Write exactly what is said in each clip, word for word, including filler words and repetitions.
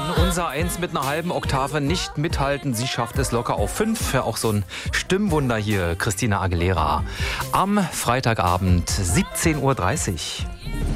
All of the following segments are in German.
Kann unser Eins mit einer halben Oktave nicht mithalten. Sie schafft es locker auf fünf. Auch so ein Stimmwunder hier, Christina Aguilera. Am Freitagabend, siebzehn Uhr dreißig.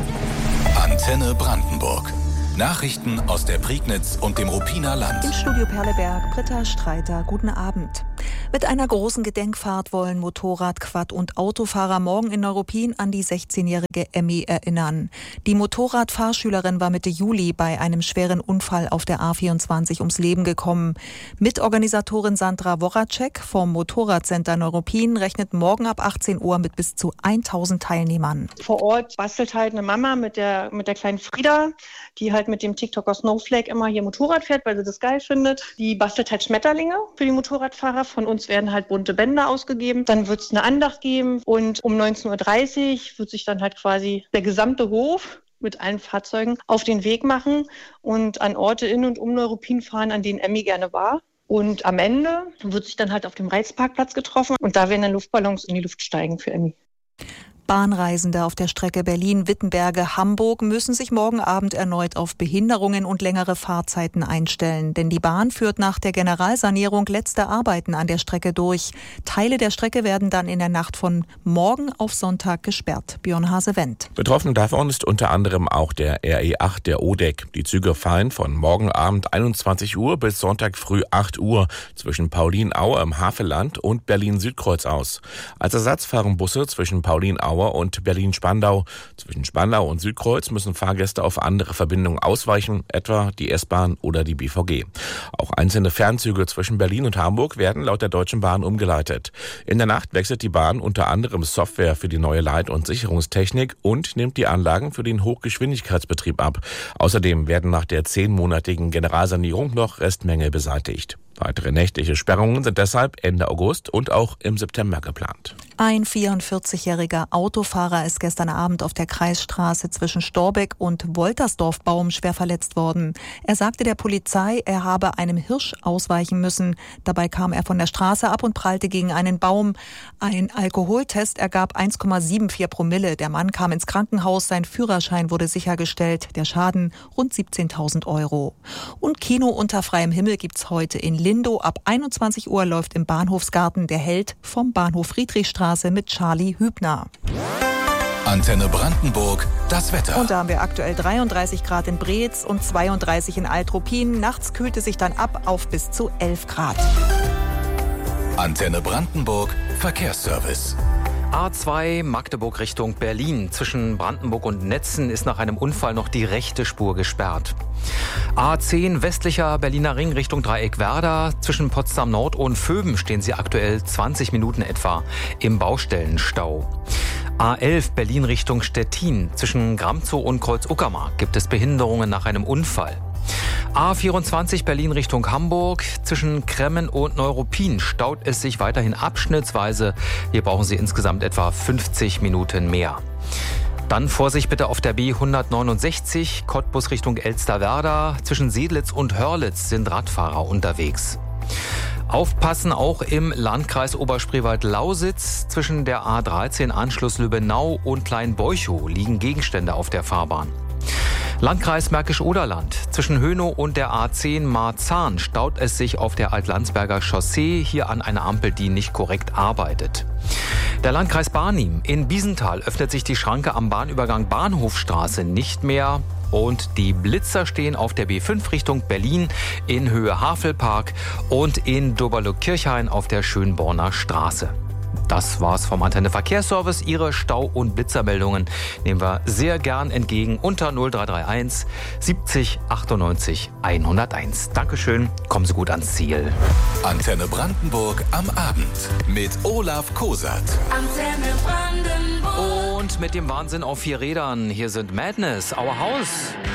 Antenne Brandenburg. Nachrichten aus der Prignitz und dem Ruppiner Land. Im Studio Perleberg, Britta Streiter, guten Abend. Mit einer großen Gedenkfahrt wollen Motorrad-, Quad- und Autofahrer morgen in Neuruppin an die sechzehnjährige Emmy erinnern. Die Motorradfahrschülerin war Mitte Juli bei einem schweren Unfall auf der A vierundzwanzig ums Leben gekommen. Mitorganisatorin Sandra Woracek vom Motorradcenter Neuruppin rechnet morgen ab achtzehn Uhr mit bis zu tausend Teilnehmern. Vor Ort bastelt halt eine Mama mit der, mit der kleinen Frieda, die halt mit dem TikToker Snowflake immer hier Motorrad fährt, weil sie das geil findet. Die bastelt halt Schmetterlinge für die Motorradfahrer. Von uns werden halt bunte Bänder ausgegeben. Dann wird es eine Andacht geben und um neunzehn Uhr dreißig wird sich dann halt quasi der gesamte Hof mit allen Fahrzeugen auf den Weg machen und an Orte in und um Neuruppin fahren, an denen Emmy gerne war. Und am Ende wird sich dann halt auf dem Reizparkplatz getroffen und da werden dann Luftballons in die Luft steigen für Emmy. Bahnreisende auf der Strecke Berlin-Wittenberge-Hamburg müssen sich morgen Abend erneut auf Behinderungen und längere Fahrzeiten einstellen. Denn die Bahn führt nach der Generalsanierung letzte Arbeiten an der Strecke durch. Teile der Strecke werden dann in der Nacht von morgen auf Sonntag gesperrt. Björn Hase-Wendt. Betroffen davon ist unter anderem auch der R E acht, der O D E C. Die Züge fallen von morgen Abend einundzwanzig Uhr bis Sonntag früh acht Uhr zwischen Paulin-Aue im Havelland und Berlin-Südkreuz aus. Als Ersatz fahren Busse zwischen Paulin-Aue und Berlin-Spandau. Zwischen Spandau und Südkreuz müssen Fahrgäste auf andere Verbindungen ausweichen, etwa die S-Bahn oder die B V G. Auch einzelne Fernzüge zwischen Berlin und Hamburg werden laut der Deutschen Bahn umgeleitet. In der Nacht wechselt die Bahn unter anderem Software für die neue Leit- und Sicherungstechnik und nimmt die Anlagen für den Hochgeschwindigkeitsbetrieb ab. Außerdem werden nach der zehnmonatigen Generalsanierung noch Restmängel beseitigt. Weitere nächtliche Sperrungen sind deshalb Ende August und auch im September geplant. Ein vierundvierzigjähriger Autofahrer ist gestern Abend auf der Kreisstraße zwischen Storbeck und Woltersdorf-Baum schwer verletzt worden. Er sagte der Polizei, er habe einem Hirsch ausweichen müssen. Dabei kam er von der Straße ab und prallte gegen einen Baum. Ein Alkoholtest ergab eins Komma vierundsiebzig Promille. Der Mann kam ins Krankenhaus, sein Führerschein wurde sichergestellt. Der Schaden rund siebzehntausend Euro. Und Kino unter freiem Himmel gibt's heute in Lindo. Ab einundzwanzig Uhr läuft im Bahnhofsgarten Der Held vom Bahnhof Friedrichstraße mit Charlie Hübner. Antenne Brandenburg, das Wetter. Und da haben wir aktuell dreiunddreißig Grad in Breetz und zweiunddreißig in Alt-Ruppin. Nachts kühlt es sich dann ab auf bis zu elf Grad. Antenne Brandenburg, Verkehrsservice. A zwei Magdeburg Richtung Berlin. Zwischen Brandenburg und Netzen ist nach einem Unfall noch die rechte Spur gesperrt. A zehn westlicher Berliner Ring Richtung Dreieckwerder. Zwischen Potsdam Nord und Vöben stehen sie aktuell zwanzig Minuten etwa im Baustellenstau. A elf Berlin Richtung Stettin. Zwischen Gramzow und Kreuz-Uckermark gibt es Behinderungen nach einem Unfall. A vierundzwanzig Berlin Richtung Hamburg. Zwischen Kremmen und Neuruppin staut es sich weiterhin abschnittsweise. Hier brauchen Sie insgesamt etwa fünfzig Minuten mehr. Dann Vorsicht bitte auf der B hundertneunundsechzig, Cottbus Richtung Elsterwerda. Zwischen Sedlitz und Hörlitz sind Radfahrer unterwegs. Aufpassen auch im Landkreis Oberspreewald-Lausitz. Zwischen der A dreizehn Anschluss Lübbenau und Kleinbeuchow liegen Gegenstände auf der Fahrbahn. Landkreis Märkisch-Oderland. Zwischen Hönow und der A zehn Marzahn staut es sich auf der Altlandsberger Chaussee, hier an einer Ampel, die nicht korrekt arbeitet. Der Landkreis Barnim. In Biesenthal öffnet sich die Schranke am Bahnübergang Bahnhofstraße nicht mehr. Und die Blitzer stehen auf der B fünf Richtung Berlin in Höhe Havelpark und in Doberlo-Kirchhain auf der Schönborner Straße. Das war's vom Antenne Verkehrsservice. Ihre Stau- und Blitzermeldungen nehmen wir sehr gern entgegen unter null drei drei eins siebzig achtundneunzig hunderteins. Dankeschön, kommen Sie gut ans Ziel. Antenne Brandenburg am Abend mit Olaf Kosat. Antenne Brandenburg. Und mit dem Wahnsinn auf vier Rädern. Hier sind Madness, Our House.